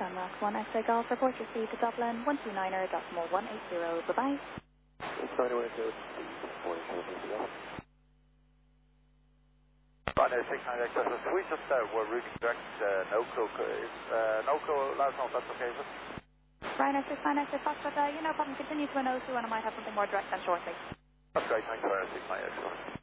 Shamrock 1 X-ray Golf, report received to Dublin 129er.180. Bye-bye. Ryanair 69 XS, we just were routing direct NOCO. Is NOCO, let us know if that's okay, is it? Ryanair 69 XS, Foxtrot, no problem. Continue to an O2 and I might have something more direct then shortly. That's great, thanks for 69 XS.